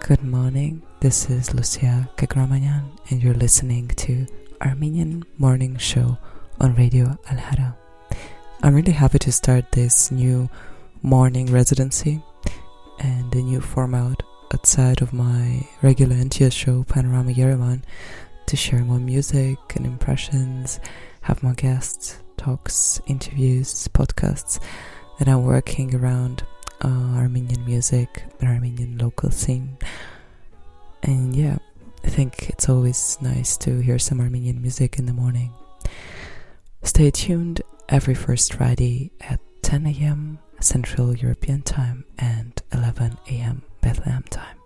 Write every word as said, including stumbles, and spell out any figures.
Good morning, this is Lucia Kagramanyan and you're listening to Armenian Morning Show on Radio Al-Hara. I'm really happy to start this new morning residency and a new format outside of my regular N T S show Panorama Yerevan to share more music and impressions, have more guests, talks, interviews, podcasts that I'm working around uh, Armenian music, the Armenian local scene. And yeah, I think it's always nice to hear some Armenian music in the morning. Stay tuned every first Friday at ten a.m. Central European Time and eleven a.m. Bethlehem time.